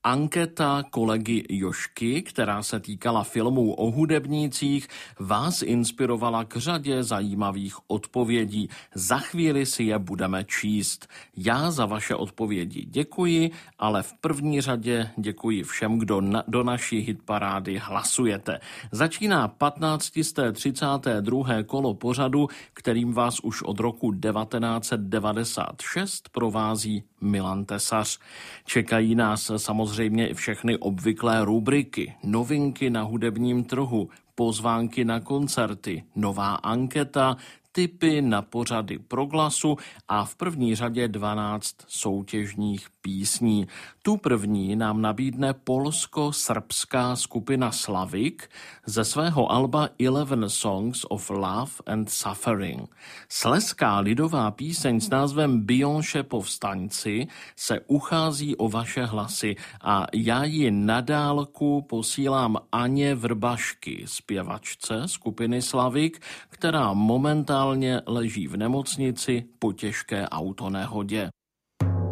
Anketa kolegy Jošky, která se týkala filmů o hudebnících, vás inspirovala k řadě zajímavých odpovědí. Za chvíli si je budeme číst. Já za vaše odpovědi děkuji, ale v první řadě děkuji všem, kdo do naší hitparády hlasujete. Začíná 1532. kolo pořadu, kterým vás už od roku 1996 provází Milan Tesař. Čekají nás samozřejmě i všechny obvyklé rubriky, novinky na hudebním trhu, pozvánky na koncerty, nová anketa, tipy na pořady Proglasu a v první řadě 12 soutěžních písní. Tu první nám nabídne polsko-srbská skupina Slavik ze svého alba 11 Songs of Love and Suffering. Slezská lidová píseň s názvem Bionše povstaňci se uchází o vaše hlasy a já ji na dálku posílám Aně Vrbašky, zpěvačce skupiny Slavik, která momentálně leží v nemocnici po těžké autonehodě.